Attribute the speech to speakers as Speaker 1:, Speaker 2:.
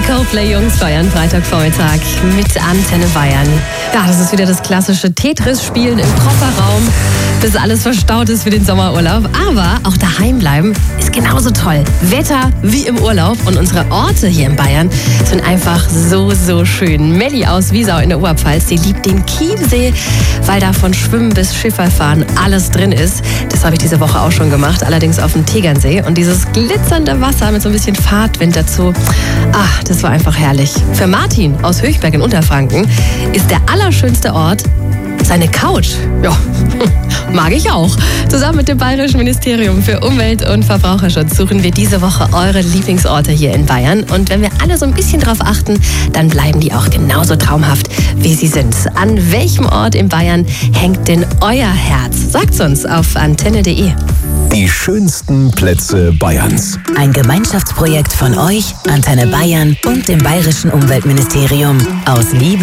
Speaker 1: Coldplay-Jungs feiern Freitagvormittag mit Antenne Bayern. Ja, das ist wieder das klassische Tetris-Spielen im Kofferraum, bis alles verstaut ist für den Sommerurlaub. Aber auch daheim bleiben ist genauso toll. Wetter wie im Urlaub und unsere Orte hier in Bayern sind einfach so schön. Melli aus Wiesau in der Oberpfalz, die liebt den Chiemsee, weil da von Schwimmen bis Schifferfahren alles drin ist. Das habe ich diese Woche auch schon gemacht, allerdings auf dem Tegernsee. Und dieses glitzernde Wasser mit so ein bisschen Fahrtwind dazu, das war einfach herrlich. Für Martin aus Höchberg in Unterfranken ist der allerschönste Ort seine Couch. Ja, mag ich auch. Zusammen mit dem Bayerischen Ministerium für Umwelt und Verbraucherschutz suchen wir diese Woche eure Lieblingsorte hier in Bayern. Und wenn wir alle so ein bisschen drauf achten, dann bleiben die auch genauso traumhaft, wie sie sind. An welchem Ort in Bayern hängt denn euer Herz? Sagt's uns auf antenne.de.
Speaker 2: Die schönsten Plätze Bayerns.
Speaker 3: Ein Gemeinschaftsprojekt von euch, Antenne Bayern und dem Bayerischen Umweltministerium. Aus Liebe